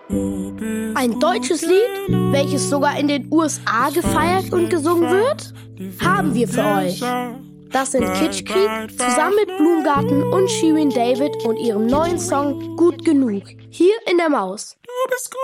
Ein deutsches Lied, welches sogar in den USA gefeiert und gesungen wird, haben wir für euch. Das sind Kitsch Creek zusammen mit Blumengarten und Shirin David und ihrem neuen Song Gut genug. Hier in der Maus.